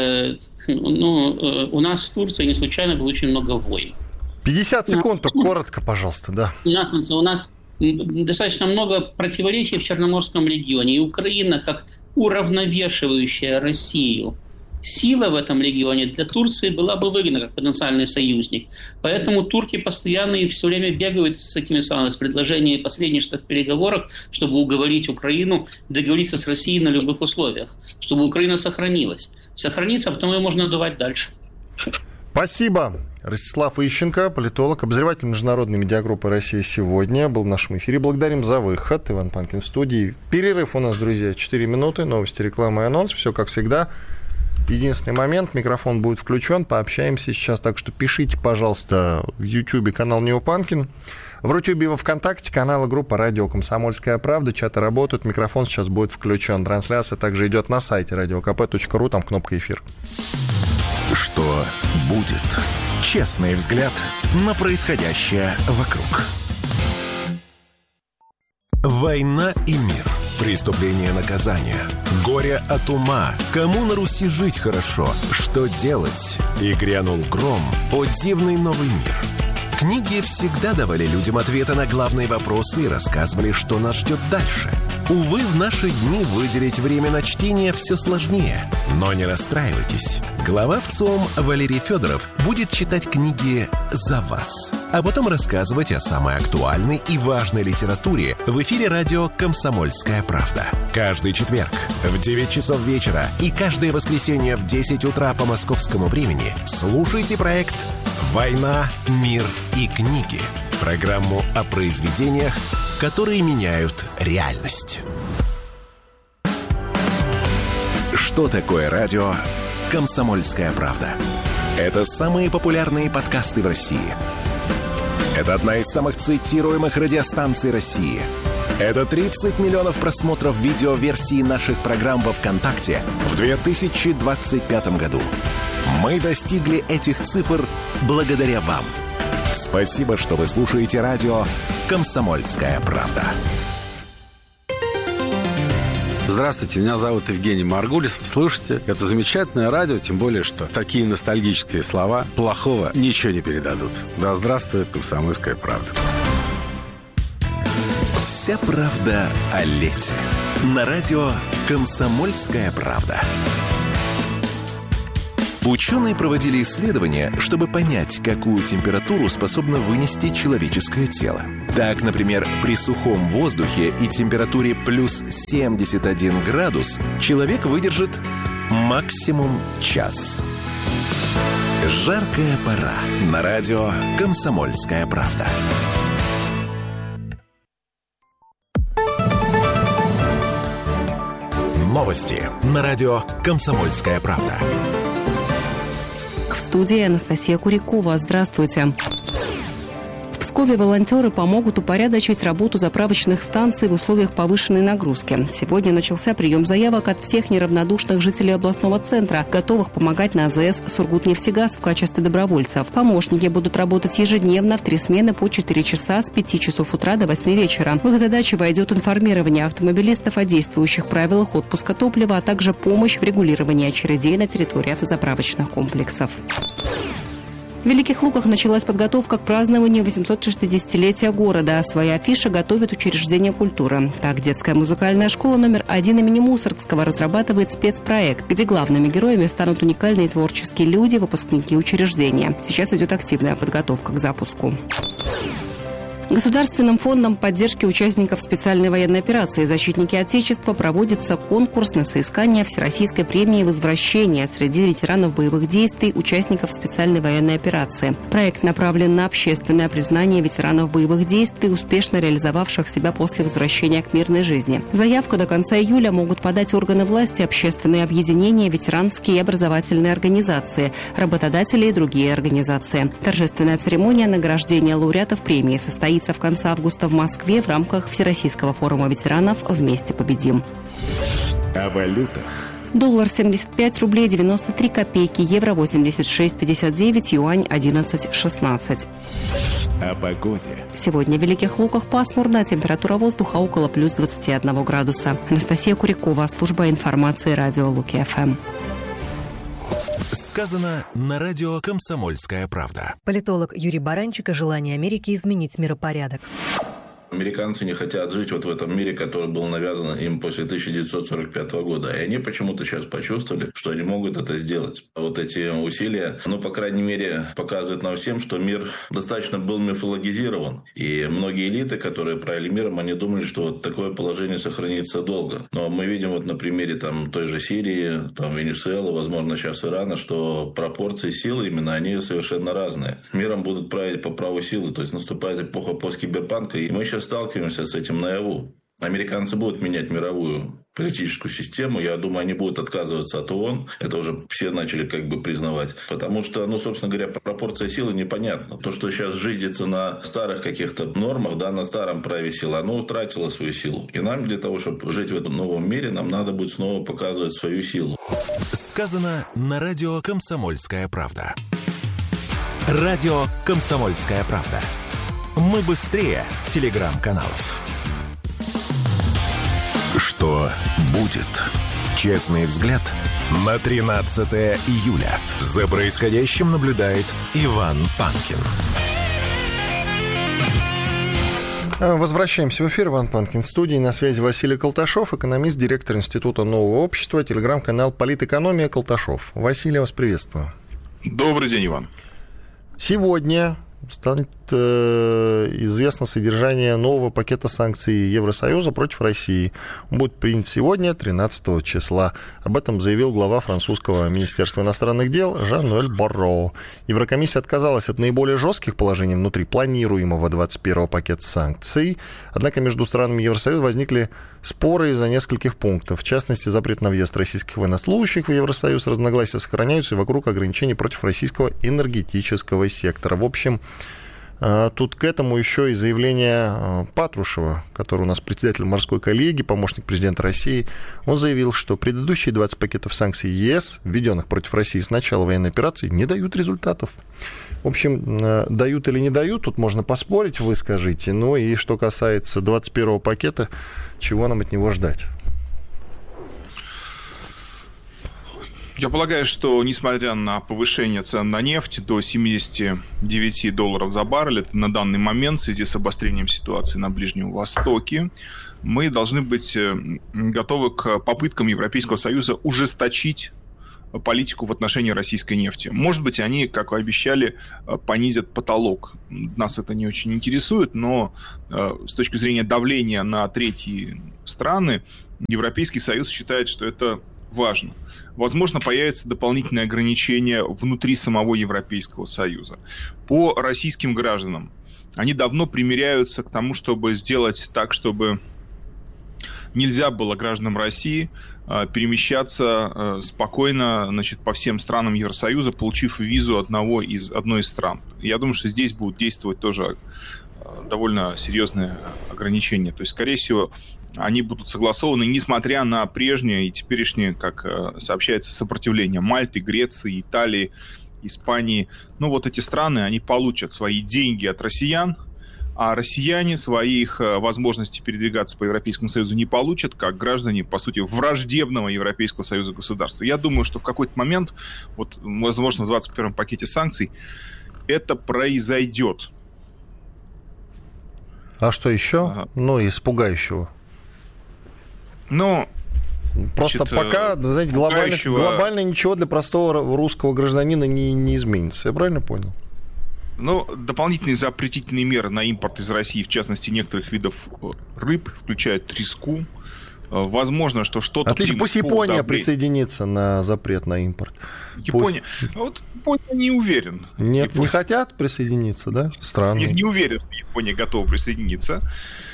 у нас в Турции не случайно было очень много войн. 50 секунд, только коротко, пожалуйста, да. У нас достаточно много противоречий в Черноморском регионе, и Украина, как уравновешивающая Россию сила в этом регионе, для Турции была бы выгодна как потенциальный союзник. Поэтому турки постоянно и все время бегают с этими самыми с предложениями посредничества в переговорах, чтобы уговорить Украину договориться с Россией на любых условиях, чтобы Украина сохранилась. Сохранится, а потом ее можно надувать дальше. Спасибо. Ростислав Ищенко, политолог, обозреватель международной медиагруппы «Россия сегодня», был в нашем эфире. Благодарим за выход. Иван Панкин в студии. Перерыв у нас, друзья, 4 минуты. Новости, реклама и анонс. Все как всегда. Единственный момент, микрофон будет включен, пообщаемся сейчас, так что пишите, пожалуйста, в YouTube канал Неопанкин, в Рутюбе и во Вконтакте каналы группа «Радио Комсомольская правда», чаты работают, микрофон сейчас будет включен, трансляция также идет на сайте radiokp.ru, там кнопка «Эфир». Что будет? Честный взгляд на происходящее вокруг. Война и мир. Преступление и наказание. Горе от ума. Кому на Руси жить хорошо? Что делать? И грянул гром. О дивный новый мир. Книги всегда давали людям ответы на главные вопросы и рассказывали, что нас ждет дальше. Увы, в наши дни выделить время на чтение все сложнее. Но не расстраивайтесь. Глава ВЦИОМ Валерий Федоров будет читать книги за вас, а потом рассказывать о самой актуальной и важной литературе в эфире радио «Комсомольская правда». Каждый четверг в 9 часов вечера и каждое воскресенье в 10 утра по московскому времени слушайте проект «Война, мир и книги». Программу о произведениях, которые меняют реальность. Что такое радио «Комсомольская правда»? Это самые популярные подкасты в России. Это одна из самых цитируемых радиостанций России. Это 30 миллионов просмотров видеоверсии наших программ во ВКонтакте в 2025 году. Мы достигли этих цифр благодаря вам. Спасибо, что вы слушаете радио «Комсомольская правда». Здравствуйте, меня зовут Евгений Маргулис. Слушайте, это замечательное радио, тем более, что такие ностальгические слова плохого ничего не передадут. Да здравствует «Комсомольская правда». Вся правда о лете. На радио «Комсомольская правда». Ученые проводили исследования, чтобы понять, какую температуру способно вынести человеческое тело. Так, например, при сухом воздухе и температуре плюс 71 градус человек выдержит максимум час. Жаркая пора. На радио «Комсомольская правда». Новости на радио «Комсомольская правда». В студии Анастасия Курякова. Здравствуйте. В Пскове волонтеры помогут упорядочить работу заправочных станций в условиях повышенной нагрузки. Сегодня начался прием заявок от всех неравнодушных жителей областного центра, готовых помогать на АЗС «Сургутнефтегаз» в качестве добровольцев. Помощники будут работать ежедневно в 3 смены по 4 часа с 5 часов утра до 8 вечера. В их задачи войдет информирование автомобилистов о действующих правилах отпуска топлива, а также помощь в регулировании очередей на территории автозаправочных комплексов. В Великих Луках началась подготовка к празднованию 860-летия города. Свои афиши готовит учреждение культуры. Так, детская музыкальная школа номер 1 имени Мусоргского разрабатывает спецпроект, где главными героями станут уникальные творческие люди, выпускники учреждения. Сейчас идет активная подготовка к запуску. Государственным фондом поддержки участников специальной военной операции «Защитники Отечества» проводится конкурс на соискание Всероссийской премии «Возвращение» среди ветеранов боевых действий, участников специальной военной операции. Проект направлен на общественное признание ветеранов боевых действий, успешно реализовавших себя после возвращения к мирной жизни. Заявку до конца июля могут подать органы власти, общественные объединения, ветеранские и образовательные организации, работодатели и другие организации. Торжественная церемония награждения лауреатов премии состоится в конце августа в Москве в рамках Всероссийского форума ветеранов «Вместе победим». О валютах. Доллар 75 рублей 93 копейки, евро 86,59, юань 11,16. О погоде. Сегодня в Великих Луках пасмурно, температура воздуха около плюс 21 градуса. Анастасия Курякова, служба информации радио Луки-ФМ. Сказано на радио «Комсомольская правда». Политолог Юрий Баранчик о желании Америки изменить миропорядок. Американцы не хотят жить вот в этом мире, который был навязан им после 1945 года. И они почему-то сейчас почувствовали, что они могут это сделать. Вот эти усилия, по крайней мере, показывают нам всем, что мир достаточно был мифологизирован. И многие элиты, которые правили миром, они думали, что вот такое положение сохранится долго. Но мы видим вот на примере той же Сирии, Венесуэлы, возможно, сейчас Ирана, что пропорции силы именно, они совершенно разные. Миром будут править по праву силы. То есть наступает эпоха посткиберпанка, и мы сейчас сталкиваемся с этим наяву. Американцы будут менять мировую политическую систему. Я думаю, они будут отказываться от ООН. Это уже все начали признавать. Потому что, собственно говоря, пропорция силы непонятна. То, что сейчас жизнится на старых каких-то нормах, на старом праве силы, оно утратило свою силу. И нам для того, чтобы жить в этом новом мире, нам надо будет снова показывать свою силу. Сказано на радио «Комсомольская правда». Радио «Комсомольская правда». Мы быстрее телеграм-каналов. Что будет? Честный взгляд на 13 июля. За происходящим наблюдает Иван Панкин. Возвращаемся в эфир. Иван Панкин в студии. На связи Василий Колташов, экономист, директор Института нового общества, телеграм-канал «Политэкономия» Колташов. Василий, вас приветствую. Добрый день, Иван. Сегодня станет известно содержание нового пакета санкций Евросоюза против России. Он будет принят сегодня, 13 числа. Об этом заявил глава французского министерства иностранных дел Жан-Ноэль Барро. Еврокомиссия отказалась от наиболее жестких положений внутри планируемого 21-го пакета санкций. Однако между странами Евросоюза возникли споры из-за нескольких пунктов. В частности, запрет на въезд российских военнослужащих в Евросоюз. Разногласия сохраняются и вокруг ограничений против российского энергетического сектора. В общем, тут к этому еще и заявление Патрушева, который у нас председатель морской коллегии, помощник президента России. Он заявил, что предыдущие 20 пакетов санкций ЕС, введенных против России с начала военной операции, не дают результатов. В общем, дают или не дают, тут можно поспорить, вы скажите. Ну и что касается 21-го пакета, чего нам от него ждать? Я полагаю, что несмотря на повышение цен на нефть до $79 за баррель, это на данный момент в связи с обострением ситуации на Ближнем Востоке, мы должны быть готовы к попыткам Европейского Союза ужесточить политику в отношении российской нефти. Может быть, они, как и обещали, понизят потолок. Нас это не очень интересует, но с точки зрения давления на третьи страны, Европейский Союз считает, что это важно. Возможно, появятся дополнительные ограничения внутри самого Европейского Союза. По российским гражданам они давно примиряются к тому, чтобы сделать так, чтобы нельзя было гражданам России перемещаться спокойно, по всем странам Евросоюза, получив визу одной из стран. Я думаю, что здесь будут действовать тоже довольно серьезные ограничения. То есть, скорее всего, они будут согласованы, несмотря на прежнее и теперешнее, как сообщается, сопротивление Мальты, Греции, Италии, Испании. Эти страны, они получат свои деньги от россиян, а россияне своих возможностей передвигаться по Европейскому Союзу не получат, как граждане, по сути, враждебного Европейского Союза государства. Я думаю, что в какой-то момент, возможно, в 21-м пакете санкций, это произойдет. А что еще? Из пугающего. Просто пока, вы знаете, глобально ничего для простого русского гражданина не изменится. Я правильно понял? Дополнительные запретительные меры на импорт из России, в частности, некоторых видов рыб, включая треску. Возможно, что что-то... Отлично, пусть Япония присоединится на запрет на импорт. Япония не уверен. Нет, не хотят присоединиться, да? Странно. Не уверен, что Япония готова присоединиться.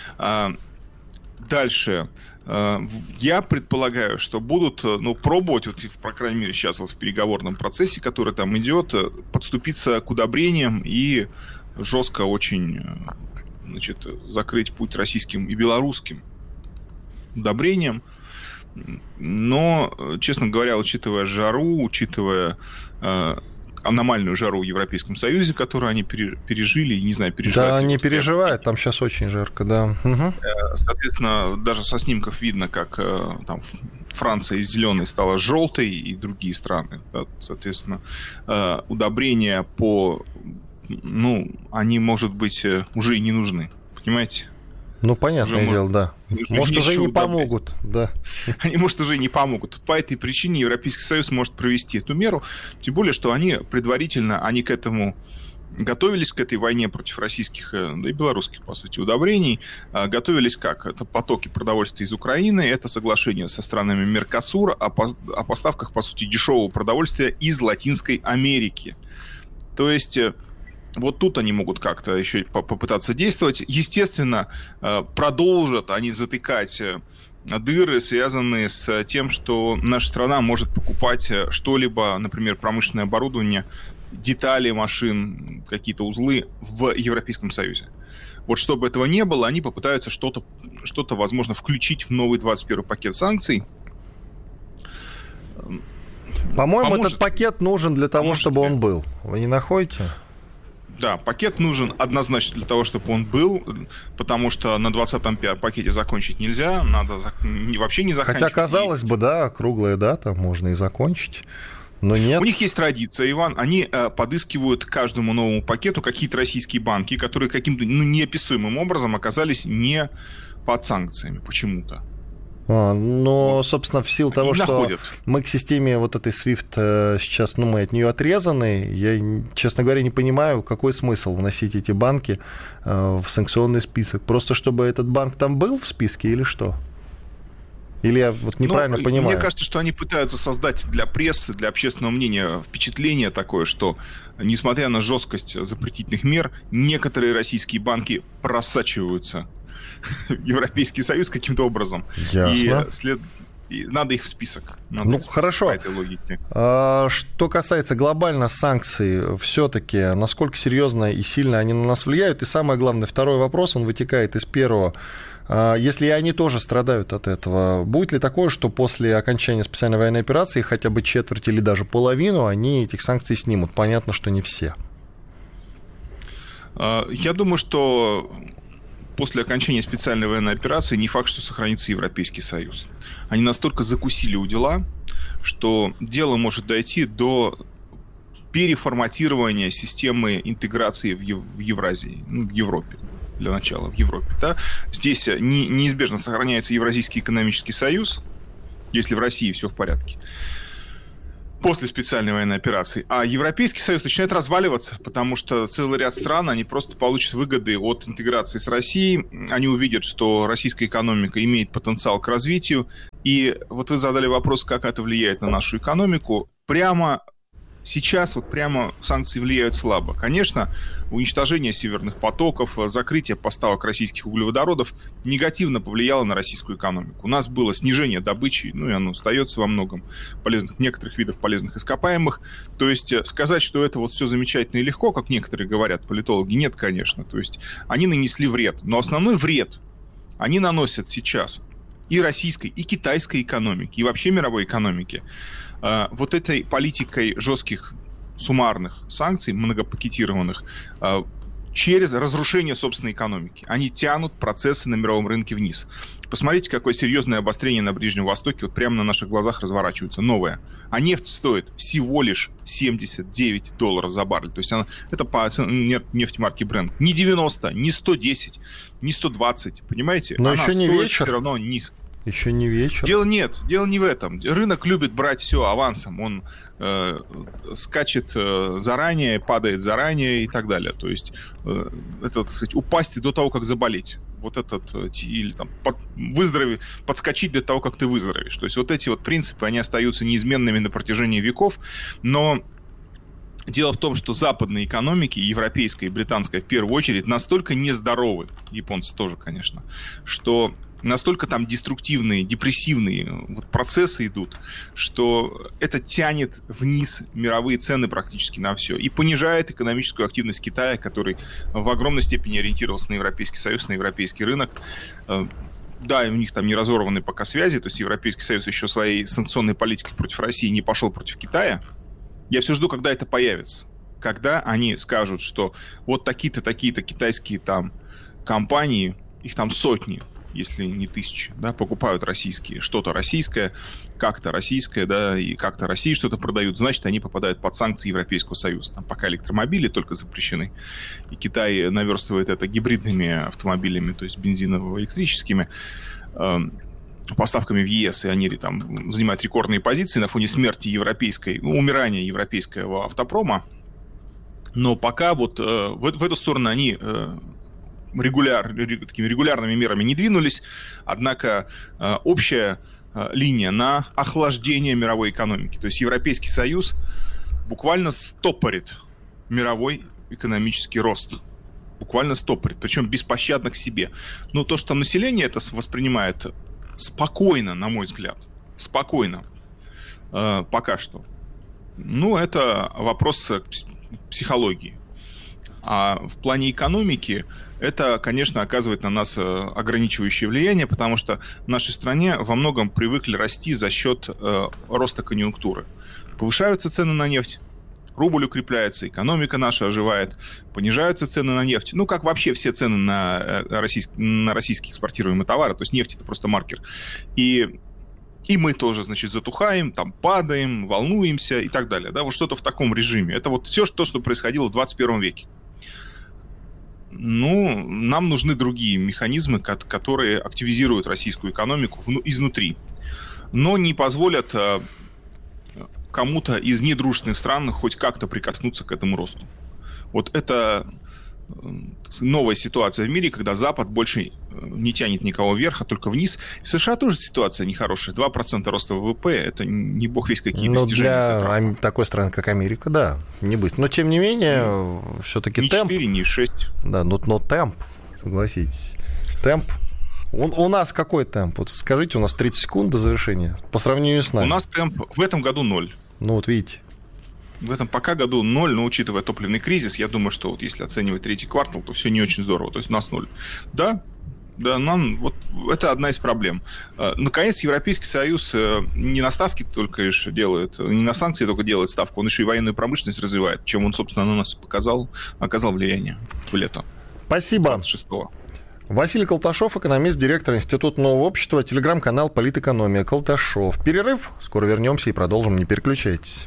Дальше. Я предполагаю, что будут пробовать, по крайней мере, сейчас в переговорном процессе, который там идет, подступиться к удобрениям и жестко очень, закрыть путь российским и белорусским удобрениям. Но, честно говоря, учитывая жару, учитывая аномальную жару в Европейском Союзе, которую они пережили, и не знаю, переживают. Да, они переживают, там сейчас очень жарко, да. Угу. Соответственно, даже со снимков видно, как там Франция из зеленой стала желтой, и другие страны. Да, соответственно, удобрения они, может быть, уже и не нужны. Понимаете? Понятное дело, да. Может, уже не помогут, да. Они, может, уже не помогут. По этой причине Европейский Союз может провести эту меру, тем более, что они предварительно, к этому готовились, к этой войне против российских, да и белорусских, по сути, удобрений. Готовились как? Это потоки продовольствия из Украины, это соглашение со странами Меркосура о поставках, по сути, дешевого продовольствия из Латинской Америки. То есть... Вот тут они могут как-то еще попытаться действовать. Естественно, продолжат они затыкать дыры, связанные с тем, что наша страна может покупать что-либо, например, промышленное оборудование, детали машин, какие-то узлы в Европейском Союзе. Вот чтобы этого не было, они попытаются что-то возможно, включить в новый 21-й пакет санкций. По-моему, этот пакет нужен для того, чтобы он был. Вы не находите? Да, пакет нужен однозначно для того, чтобы он был, потому что на 20-м пакете закончить нельзя, надо вообще не заканчивать. Хотя, казалось бы, да, круглая дата, можно и закончить, но нет. У них есть традиция, Иван, они подыскивают к каждому новому пакету какие-то российские банки, которые каким-то неописуемым образом оказались не под санкциями почему-то. Но, собственно, в силу того, что мы к системе вот этой SWIFT сейчас, мы от нее отрезаны, я, честно говоря, не понимаю, какой смысл вносить эти банки в санкционный список. Просто чтобы этот банк там был в списке или что? Или я неправильно понимаю? Мне кажется, что они пытаются создать для прессы, для общественного мнения впечатление такое, что, несмотря на жесткость запретительных мер, некоторые российские банки просачиваются в Европейский Союз каким-то образом. Ясно. И надо их в список. Хорошо. По этой логике. Что касается глобально санкций, все-таки насколько серьезно и сильно они на нас влияют? И самое главное, второй вопрос, он вытекает из первого. Если и они тоже страдают от этого, будет ли такое, что после окончания специальной военной операции хотя бы четверть или даже половину они этих санкций снимут? Понятно, что не все. Я думаю, что после окончания специальной военной операции не факт, что сохранится Европейский Союз. Они настолько закусили у дела, что дело может дойти до переформатирования системы интеграции в Евразии, в Европе. Для начала, в Европе. Да? Здесь неизбежно сохраняется Евразийский экономический союз, если в России все в порядке, после специальной военной операции. А Европейский Союз начинает разваливаться, потому что целый ряд стран, они просто получат выгоды от интеграции с Россией. Они увидят, что российская экономика имеет потенциал к развитию. И вот вы задали вопрос, как это влияет на нашу экономику. Прямо сейчас прямо санкции влияют слабо. Конечно, уничтожение северных потоков, закрытие поставок российских углеводородов негативно повлияло на российскую экономику. У нас было снижение добычи, и оно остается во многом некоторых видов полезных ископаемых. То есть сказать, что это все замечательно и легко, как некоторые говорят, политологи, нет, конечно. То есть они нанесли вред. Но основной вред они наносят сейчас и российской, и китайской экономике, и вообще мировой экономике. Вот этой политикой жестких суммарных санкций, многопакетированных, через разрушение собственной экономики. Они тянут процессы на мировом рынке вниз. Посмотрите, какое серьезное обострение на Ближнем Востоке вот прямо на наших глазах разворачивается, новое. А нефть стоит всего лишь $79 за баррель. То есть это по нефти марки Brent. Не 90, не 110, не 120, понимаете? Но она еще не вечер. Все равно низко. Еще не вечер. Дело не в этом. Рынок любит брать все авансом. Он скачет заранее, падает заранее и так далее. То есть это, так сказать, упасть до того, как заболеть. Вот этот, или там выздороветь, подскочить до того, как ты выздоровеешь. То есть вот эти вот принципы, они остаются неизменными на протяжении веков, но дело в том, что западные экономики, европейская и британская в первую очередь, настолько нездоровы, японцы тоже, конечно, что настолько там деструктивные, депрессивные вот процессы идут, что это тянет вниз мировые цены практически на все и понижает экономическую активность Китая, который в огромной степени ориентировался на Европейский Союз, на европейский рынок. Да, у них там не разорваны пока связи, то есть Европейский Союз еще своей санкционной политикой против России не пошел против Китая. Я все жду, когда это появится. Когда они скажут, что вот такие-то, такие-то китайские там компании, их там сотни, если не тысячи, да, покупают российские, что-то российское, как-то российское, да, и как-то России что-то продают, значит, они попадают под санкции Европейского Союза. Там пока электромобили только запрещены, и Китай наверстывает это гибридными автомобилями, то есть бензиново-электрическими, поставками в ЕС, и они там занимают рекордные позиции на фоне смерти умирания европейского автопрома. Но пока вот в эту сторону они такими регулярными мерами не двинулись, однако общая линия на охлаждение мировой экономики. То есть Европейский Союз буквально стопорит мировой экономический рост. Буквально стопорит, причем беспощадно к себе. Но то, что население это воспринимает спокойно, на мой взгляд, спокойно, пока что, это вопрос психологии. А в плане экономики это, конечно, оказывает на нас ограничивающее влияние, потому что в нашей стране во многом привыкли расти за счет роста конъюнктуры. Повышаются цены на нефть, рубль укрепляется, экономика наша оживает, понижаются цены на нефть. Как вообще все цены на российские экспортируемые товары, то есть нефть это просто маркер. И мы тоже, значит, затухаем, там падаем, волнуемся и так далее. Да? Вот что-то в таком режиме. Это вот все, что происходило в 21 веке. Нам нужны другие механизмы, которые активизируют российскую экономику изнутри, но не позволят кому-то из недружественных стран хоть как-то прикоснуться к этому росту. Вот это новая ситуация в мире, когда Запад больше не тянет никого вверх, а только вниз. В США тоже ситуация нехорошая. 2% роста ВВП – это не бог весть какие достижения. Для такой страны, как Америка, да, не быстро. Но, тем не менее, все-таки не темп... Не 4, не 6. Да, но темп, согласитесь. Темп. У нас какой темп? Вот скажите, у нас 30 секунд до завершения по сравнению с нами. У нас темп в этом году 0. Вот видите. В этом пока году 0, но учитывая топливный кризис, я думаю, что вот если оценивать третий квартал, то все не очень здорово. То есть у нас 0. Да, нам вот это одна из проблем. Наконец, Европейский Союз не на ставки только лишь делает, не на санкции только делает ставку, он еще и военную промышленность развивает, чем он, собственно, на нас оказал влияние в лето. Спасибо. 26-го. Василий Колташов, экономист, директор Института нового общества, телеграм-канал «Политэкономия». Колташов. Перерыв. Скоро вернемся и продолжим. Не переключайтесь.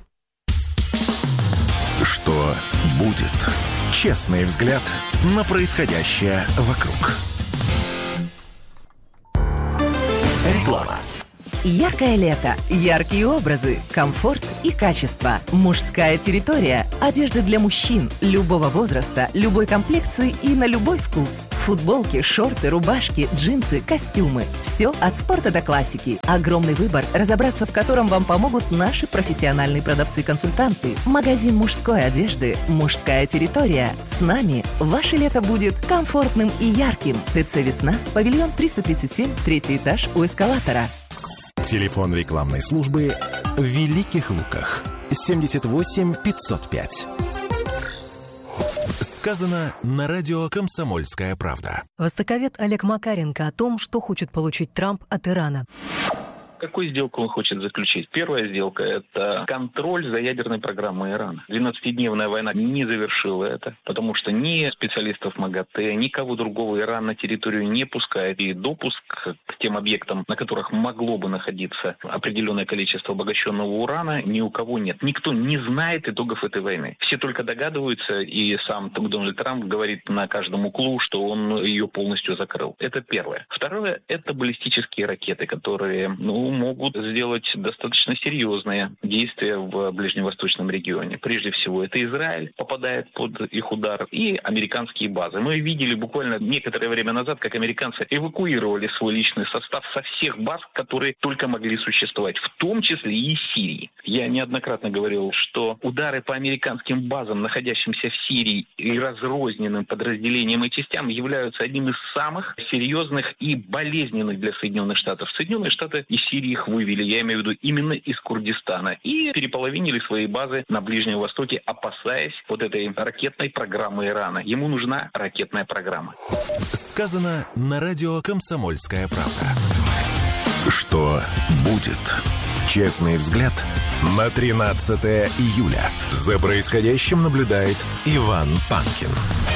Что будет? Честный взгляд на происходящее вокруг. Реклама. Яркое лето, яркие образы, комфорт и качество. Мужская территория. Одежда для мужчин любого возраста, любой комплекции и на любой вкус. Футболки, шорты, рубашки, джинсы, костюмы. Все от спорта до классики. Огромный выбор, разобраться в котором вам помогут наши профессиональные продавцы-консультанты. Магазин мужской одежды «Мужская территория». С нами ваше лето будет комфортным и ярким. ТЦ «Весна», павильон 337, 3-й этаж у эскалатора. Телефон рекламной службы в Великих Луках 78 505. Сказано на радио «Комсомольская правда». Востоковед Олег Макаренко о том, что хочет получить Трамп от Ирана. Какую сделку он хочет заключить? Первая сделка – это контроль за ядерной программой Ирана. 12-дневная война не завершила это, потому что ни специалистов МАГАТЭ, никого другого Иран на территорию не пускает. И допуск к тем объектам, на которых могло бы находиться определенное количество обогащенного урана, ни у кого нет. Никто не знает итогов этой войны. Все только догадываются, и сам Дональд Трамп говорит на каждом углу, что он ее полностью закрыл. Это первое. Второе – это баллистические ракеты, которые могут сделать достаточно серьезные действия в ближневосточном регионе. Прежде всего, это Израиль попадает под их удар и американские базы. Мы видели буквально некоторое время назад, как американцы эвакуировали свой личный состав со всех баз, которые только могли существовать, в том числе и из Сирии. Я неоднократно говорил, что удары по американским базам, находящимся в Сирии, и разрозненным подразделениям и частям являются одним из самых серьезных и болезненных для Соединенных Штатов. Соединенные Штаты из Сирии их вывели, я имею в виду именно из Курдистана, и переполовинили свои базы на Ближнем Востоке, опасаясь вот этой ракетной программы Ирана. Ему нужна ракетная программа. Сказано на радио «Комсомольская правда». Что будет? Честный взгляд на 13 июля. За происходящим наблюдает Иван Панкин.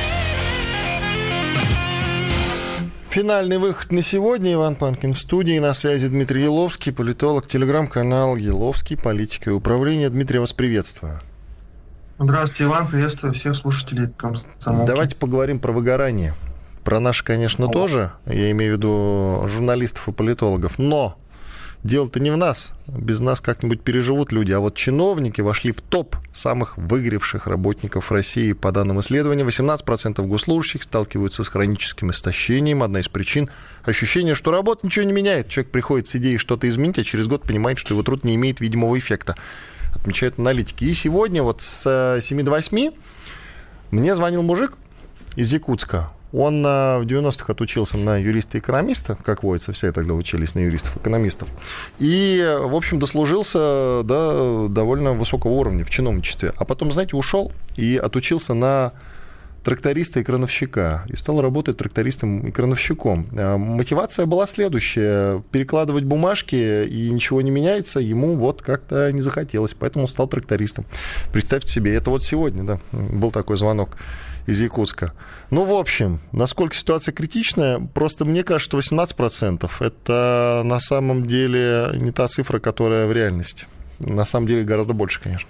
Финальный выход на сегодня. Иван Панкин в студии. На связи Дмитрий Еловский, политолог, телеграм-канал «Еловский. Политика и управление». Дмитрий, вас приветствую. Здравствуйте, Иван. Приветствую всех слушателей «Комсомолки». Давайте поговорим про выгорание. Про наши, конечно, тоже. Я имею в виду журналистов и политологов. Но дело-то не в нас. Без нас как-нибудь переживут люди. А вот чиновники вошли в топ самых выгоревших работников России. По данным исследования, 18% госслужащих сталкиваются с хроническим истощением. Одна из причин – ощущение, что работа ничего не меняет. Человек приходит с идеей что-то изменить, а через год понимает, что его труд не имеет видимого эффекта. Отмечают аналитики. И сегодня вот с 7 до 8 мне звонил мужик из Якутска. Он в 90-х отучился на юриста-экономиста, как водится, все тогда учились на юристов-экономистов. И, в общем, дослужился до довольно высокого уровня в чиновничестве. А потом, знаете, ушел и отучился на тракториста и крановщика. И стал работать трактористом и крановщиком. Мотивация была следующая. Перекладывать бумажки, и ничего не меняется, ему вот как-то не захотелось. Поэтому стал трактористом. Представьте себе, это вот сегодня, да, был такой звонок из Якутска. Ну, в общем, насколько ситуация критичная, просто мне кажется, что 18% это на самом деле не та цифра, которая в реальности. На самом деле гораздо больше, конечно.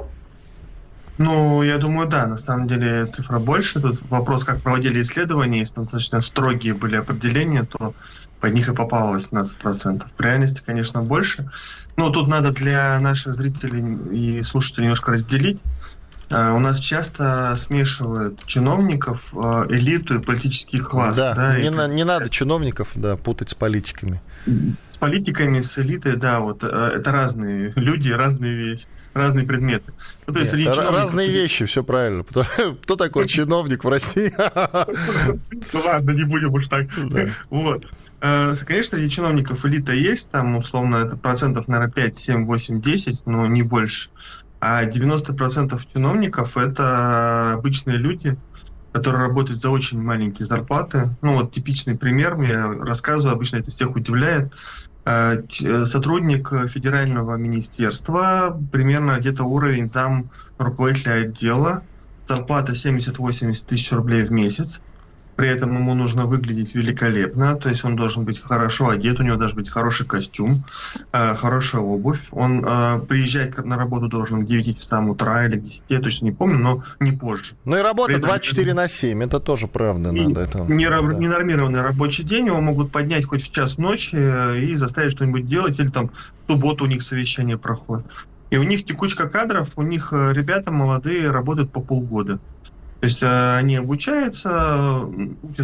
Ну, я думаю, да, на самом деле цифра больше. Тут вопрос, как проводили исследования, если достаточно строгие были определения, то под них и попало 18%. В реальности, конечно, больше. Но тут надо для наших зрителей и слушателей немножко разделить. У нас часто смешивают чиновников, элиту и политический класс. Да, не надо чиновников путать с политиками. С политиками, с элитой, да, вот это разные люди, разные вещи, разные предметы. Ну, то есть, разные вещи, все правильно. Кто такой чиновник в России? Ну ладно, не будем уж так. Вот. Конечно, среди чиновников элита есть, там, условно, это процентов, наверное, 5, 7, 8, 10, но не больше. А 90% чиновников – это обычные люди, которые работают за очень маленькие зарплаты. Ну, вот типичный пример, я рассказываю, обычно это всех удивляет. Сотрудник федерального министерства, примерно где-то уровень зам руководителя отдела, зарплата 70-80 тысяч рублей в месяц. При этом ему нужно выглядеть великолепно, то есть он должен быть хорошо одет, у него должен быть хороший костюм, хорошая обувь. Он приезжать на работу должен к 9 часам утра или к 10, я точно не помню, но не позже. Ну и работа 24/7, это тоже правда. Ненормированный рабочий день, его могут поднять хоть в час ночи и заставить что-нибудь делать, или там в субботу у них совещание проходит. И у них текучка кадров, у них ребята молодые работают по полгода. То есть они обучаются, учатся